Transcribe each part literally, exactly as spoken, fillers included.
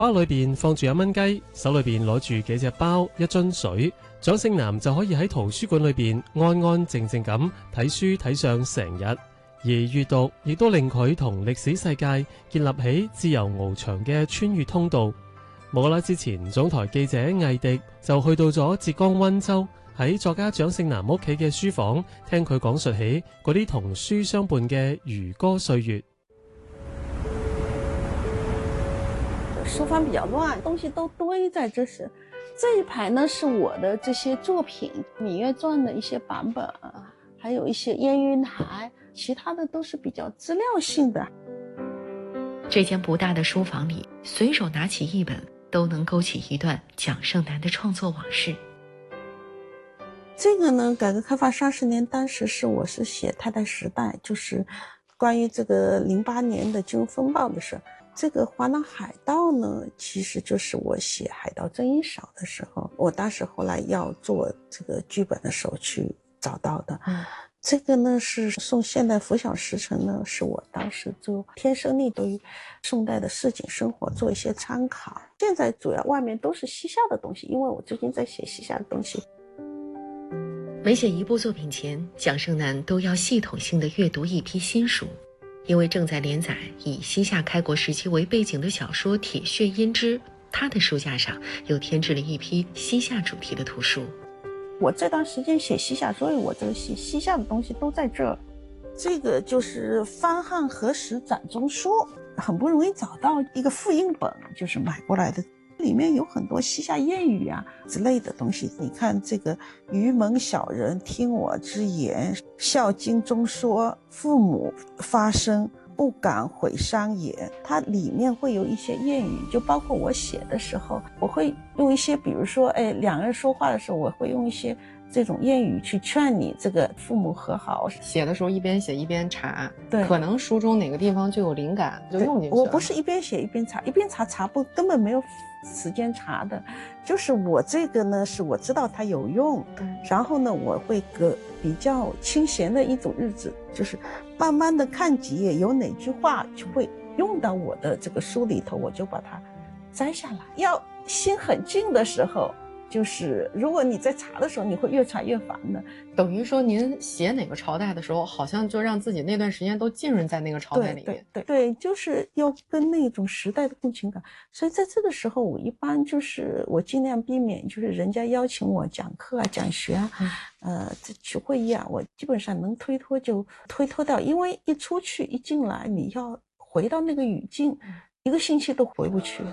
包裏邊放住一蚊雞，手裏邊攞住幾隻包、一樽水，蔣勝男就可以喺圖書館裏邊安安靜靜咁睇書睇上成日。而閱讀亦都令佢同歷史世界建立起自由翱翔嘅穿越通道。冇啦，之前總台記者魏迪就去到咗浙江溫州，喺作家蔣勝男屋企嘅書房，聽佢講述起嗰啲同書相伴嘅漁歌歲月。 書房比較亂，東西都堆在這時。這一排呢是我的這些作品，《羋月傳》的一些版本，還有一些燕雲台，其他的都是比較資料性的。 這間不大的書房裡，隨手拿起一本，都能勾起一段蔣勝男的創作往事。 這個呢，改革開放三十年，當時是我是寫太太時代，就是關於這個零八年的金融風暴的事。這個華南海盜呢，其實就是我寫海盜爭議少的時候，我當時後來要做這個劇本的時候去找到的。嗯，這個呢是宋現代拂曉時辰呢，是我當時就天生力對於宋代的市井生活做一些參考。現在主要外面都是西夏的東西，因為我最近在寫西夏的東西。 每寫一部作品前，蔣勝男都要系統性的閱讀一批新書。因為正在連載以西夏開國時期為背景的小說《鐵血胭脂》，他的書架上又添置了一批西夏主題的圖書。 我這段時間寫西夏，所以我這個西西夏的東西都在這兒。這個就是番漢和史展中書，很不容易找到一個複印本，就是買過來的。裡面有很多西夏諺語啊之類的東西。你看這個愚蒙小人聽我之言，孝經中說父母發聲，不敢毀傷也。它裡面會有一些諺語，就包括我寫的時候，我會用一些，比如說，哎，兩個人說話的時候，我會用一些這種諺語去勸你這個父母和好。 寫的時候一邊寫一邊查， 對， 可能書中哪個地方就有靈感就用進去了。 我不是一邊寫一邊查，一邊查查不根本沒有時間查的，就是我這個呢是我知道它有用，嗯，然後呢我會隔比較清閒的一種日子，就是慢慢的看幾頁，有哪句話就會用到我的這個書裡頭，我就把它摘下來。要心很靜的時候，就是如果你在查的時候，你會越查越煩的。 等於說您寫哪個朝代的時候，好像就讓自己那段時間都浸潤在那個朝代裡面。 對對 對, 對，就是要跟那種時代的共情感。所以在這個時候，我一般就是我盡量避免，就是人家邀請我講課啊、講學啊，嗯、呃，去會議啊，我基本上能推脫就推脫掉，因為一出去一進來，你要回到那個語境，一個星期都回不去。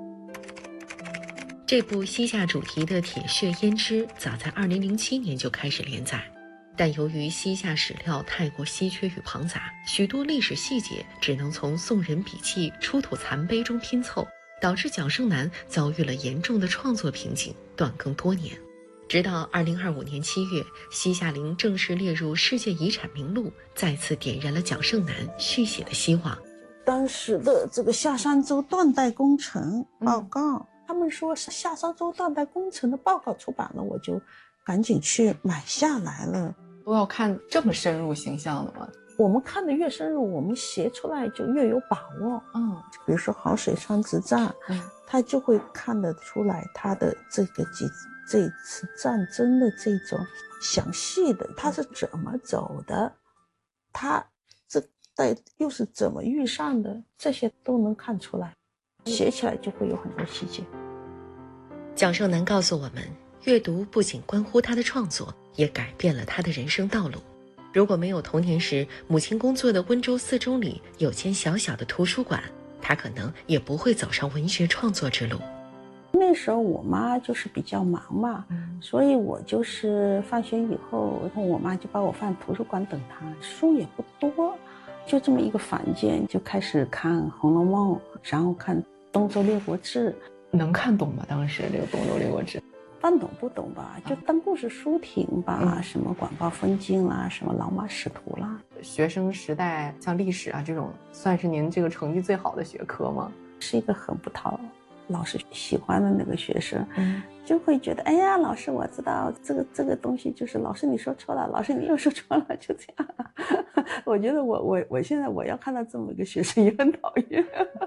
這部西夏主題的《鐵血胭脂》早在二零零七年就開始連載，但由於西夏史料太過稀缺與龐雜，許多歷史細節只能從宋人筆記、出土殘碑中拼湊，導致蔣勝男遭遇了嚴重的創作瓶頸，斷更多年。直到二零二五年七月，西夏陵正式列入世界遺產名錄，再次點燃了蔣勝男續寫的希望。 當時的這個夏商周斷代工程報告。嗯，他們說是夏商周斷代工程的報告出版了，我就趕緊去買下來了。 都要看這麼深入形象的嗎？ 我們看得越深入，我們寫出來就越有把握。嗯，比如說好水川之戰，嗯，他就會看得出來他的這個幾這次戰爭的這種詳細的，他是怎麼走的，他這代又是怎麼遇上的，這些都能看出來。寫起來就會有很多細節。 蔣勝男告訴我們，閱讀不僅關乎他的創作，也改變了他的人生道路。如果沒有童年時母親工作的溫州四中裡有間小小的圖書館，他可能也不會走上文學創作之路。 那時候我媽就是比較忙嘛，嗯，所以我就是放學以後，我媽就把我放圖書館等她，書也不多，就這麼一個房間，就開始看《紅樓夢》，然後看《東周列國志》。 能看懂嗎？當時這個《東周列國志》 半懂不懂吧，就當故事書聽吧，嗯，什麼廣報風鏡啦，什麼老馬識途啦。 學生時代像歷史啊這種，算是您這個成績最好的學科嗎？ 是一個很不討老師喜歡的那個學生，嗯，就會覺得，哎呀，老師我知道這個這個東西，就是老師你說錯了，老師你又說錯了，就這樣。我覺得我我我現在我要看到這麼一個學生也很討厭。